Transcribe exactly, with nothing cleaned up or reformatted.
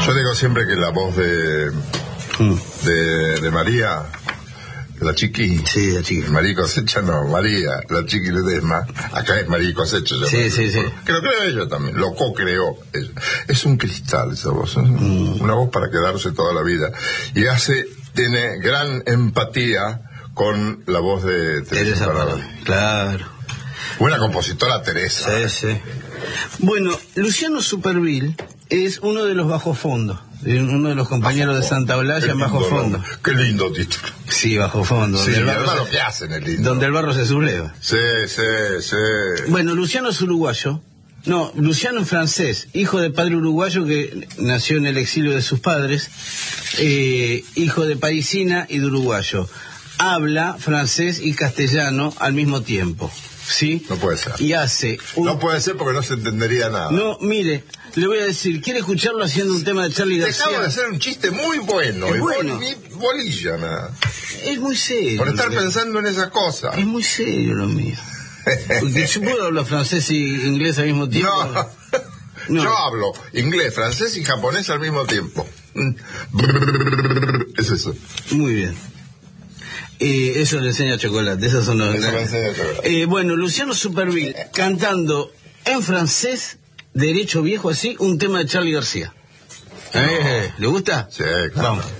Yo digo siempre que la voz de mm. de, de María, la chiqui, sí, la chiqui, María Cosecha no, María, la chiqui Ledesma, acá es María Cosecha, yo sí, sí, sí. que lo creo ella también, lo co-creó ella. Es un cristal esa voz, es mm. una voz para quedarse toda la vida, y hace, tiene gran empatía con la voz de Teresa Parada. Claro. Buena compositora Teresa. Sí, sí. Bueno, Luciano Supervielle es uno de los Bajo Fondo, uno de los compañeros bajo de Santa Olalla en Bajo Fondo. No. Qué lindo título. Sí, Bajo Fondo. Sí, donde el barro lo se, que hacen es lindo. Donde el barro se subleva. Sí, sí, sí. Bueno, Luciano es uruguayo. No, Luciano es francés, hijo de padre uruguayo que nació en el exilio de sus padres, eh, hijo de parisina y de uruguayo. Habla francés y castellano al mismo tiempo. ¿Sí? No puede ser. Y hace un... No puede ser porque no se entendería nada. No, mire, le voy a decir, ¿quiere escucharlo haciendo un tema de Charly García? Te acabo de hacer un chiste muy bueno. Es y bueno. Ni bolilla, nada. Es muy serio. Por estar pensando en esas cosas. Es muy serio lo mío. Porque yo puedo hablar francés y inglés al mismo tiempo. No. No. Yo hablo inglés, francés y japonés al mismo tiempo. Es eso. Muy bien. Eh, eso le enseña Chocolate, esos son los... Eso me enseña Chocolate. Eh, bueno, Luciano Supervielle cantando en francés, derecho viejo así, un tema de Charly García. No. Eh, ¿Le gusta? Sí, claro. Vamos.